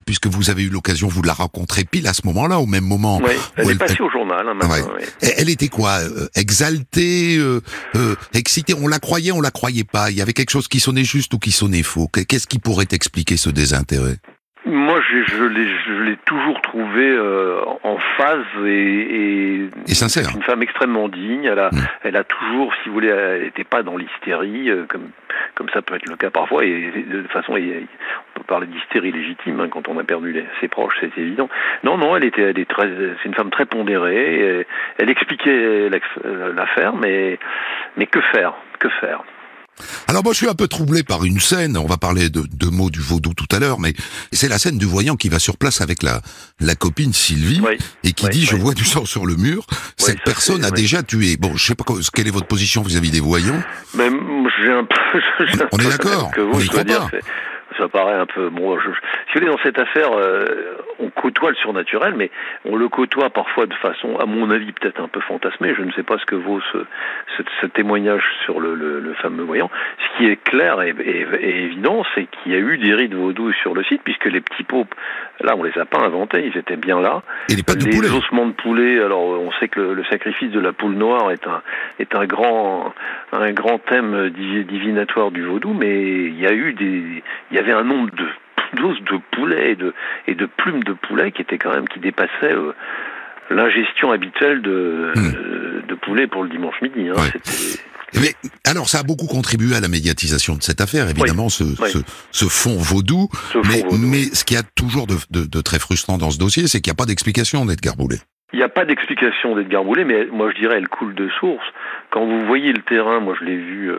puisque vous avez eu l'occasion, vous de la rencontrer pile à ce moment-là, au même moment. Oui, elle est passée au journal un matin. Ouais. Elle était quoi, exaltée, excitée? On la croyait pas. Il y avait quelque chose qui sonnait juste ou qui sonnait faux. Qu'est-ce qui pourrait expliquer ce désintérêt? Moi, je l'ai toujours trouvée en phase et sincère. Une femme extrêmement digne. Elle a toujours, si vous voulez, elle n'était pas dans l'hystérie comme ça peut être le cas parfois. Et de toute façon, on peut parler d'hystérie légitime quand on a perdu ses proches, c'est évident. Non, c'est une femme très pondérée. Elle expliquait l'affaire, mais que faire? Alors moi je suis un peu troublé par une scène, on va parler de mots du vaudou tout à l'heure, mais c'est la scène du voyant qui va sur place avec la copine Sylvie, et qui dit « je vois du sang sur le mur, cette personne a déjà tué ». Bon, je sais pas quelle est votre position vis-à-vis des voyants. Mais j'ai un peu... On est d'accord, on n'y croit pas. Ça paraît un peu... Bon, si vous voulez, dans cette affaire, on côtoie le surnaturel, mais on le côtoie parfois de façon, à mon avis, peut-être un peu fantasmée. Je ne sais pas ce que vaut ce témoignage sur le fameux voyant. Ce qui est clair et évident, c'est qu'il y a eu des rites vaudous sur le site, puisque les petits pots, là, on les a pas inventés, ils étaient bien là. Et les pattes de poulet. Les ossements de poulet, alors on sait que le sacrifice de la poule noire est un grand thème divinatoire du vaudou, mais il y avait un nombre d'os de poulet et de plumes de poulet qui dépassait l'ingestion habituelle de poulet pour le dimanche midi. Mais alors ça a beaucoup contribué à la médiatisation de cette affaire, évidemment, ce fond vaudou. Mais ce qu'il y a toujours de très frustrant dans ce dossier, c'est qu'il n'y a pas d'explication d'Edgar Boulet. Il n'y a pas d'explication d'Edgar Boulet, mais moi je dirais elle coule de source. Quand vous voyez le terrain, moi je l'ai vu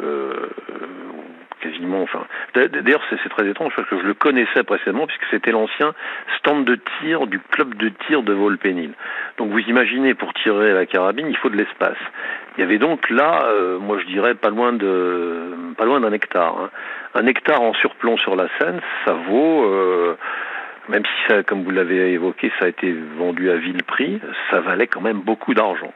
quasiment, d'ailleurs c'est très étrange parce que je le connaissais précédemment puisque c'était l'ancien stand de tir du club de tir de Volpénil. Donc vous imaginez, pour tirer à la carabine, il faut de l'espace. Il y avait donc là, moi je dirais pas loin d'un hectare. Un hectare en surplomb sur la Seine, ça vaut, même si ça, comme vous l'avez évoqué, ça a été vendu à vil prix, ça valait quand même beaucoup d'argent.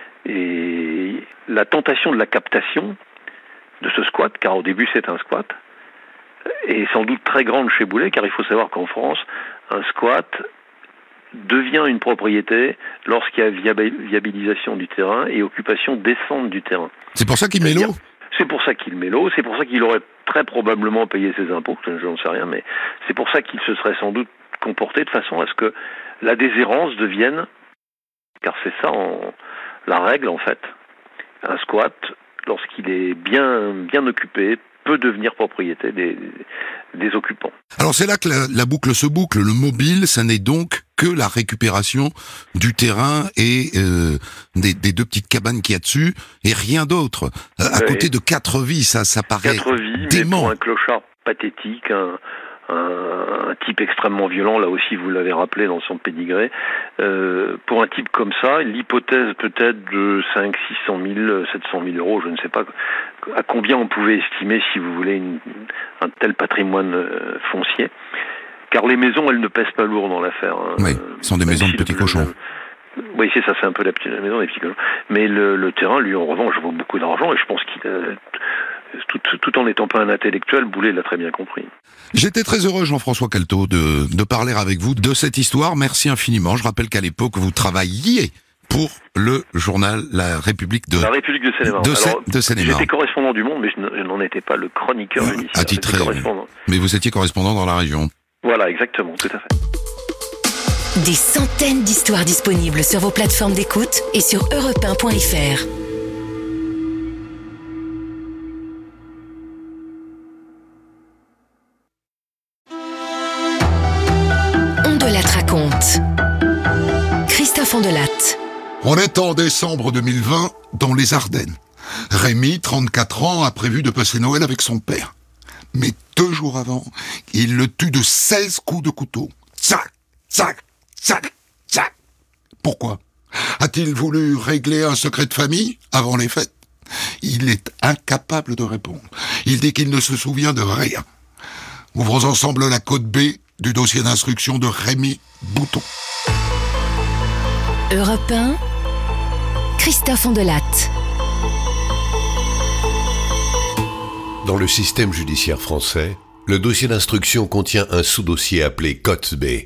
Et la tentation de la captation de ce squat, car au début c'est un squat, est sans doute très grande chez Boulet, car il faut savoir qu'en France, un squat devient une propriété lorsqu'il y a viabilisation du terrain et occupation décente du terrain. C'est pour ça qu'il met l'eau ? C'est pour ça qu'il met l'eau, c'est pour ça qu'il aurait très probablement payé ses impôts, je n'en sais rien, mais c'est pour ça qu'il se serait sans doute comporté de façon à ce que la déshérence devienne, car c'est ça la règle en fait, un squat, lorsqu'il est bien occupé, peut devenir propriété des occupants. Alors c'est là que la boucle se boucle. Le mobile, ça n'est donc que la récupération du terrain et des deux petites cabanes qu'il y a dessus, et rien d'autre. À côté de 4 vies, ça paraît 4 vies, dément. Mais pour un clochard pathétique, un type extrêmement violent, là aussi vous l'avez rappelé dans son pédigré, pour un type comme ça, l'hypothèse peut-être de 5, 600 000, 700 000 euros, je ne sais pas à combien on pouvait estimer, si vous voulez, un tel patrimoine foncier, car les maisons, elles ne pèsent pas lourd dans l'affaire. Oui, ce sont des maisons de petits cochons. Oui, c'est ça, c'est un peu la maison des petits cochons. Mais le terrain, lui, en revanche, vaut beaucoup d'argent, et je pense qu'il tout en n'étant pas un intellectuel, Boulet l'a très bien compris. J'étais très heureux, Jean-François Calthot, de parler avec vous de cette histoire. Merci infiniment. Je rappelle qu'à l'époque, vous travailliez pour le journal La République de Seine-et-Marne. De Seine-et-Marne. J'étais correspondant du Monde, mais je n'en étais pas le chroniqueur judiciaire. Attitré, mais vous étiez correspondant dans la région. Voilà, exactement, tout à fait. Des centaines d'histoires disponibles sur vos plateformes d'écoute et sur europe1.fr. Raconte. Christophe Ondelatte. On est en décembre 2020 dans les Ardennes. Rémi, 34 ans, a prévu de passer Noël avec son père. Mais 2 jours avant, il le tue de 16 coups de couteau. Tsac, tsac, tsac, tsac. Pourquoi ? A-t-il voulu régler un secret de famille avant les fêtes ? Il est incapable de répondre. Il dit qu'il ne se souvient de rien. Ouvrons ensemble la code B du dossier d'instruction de Rémi Bouton. Europe 1, Christophe Ondelatte. Dans le système judiciaire français, le dossier d'instruction contient un sous-dossier appelé Cote B.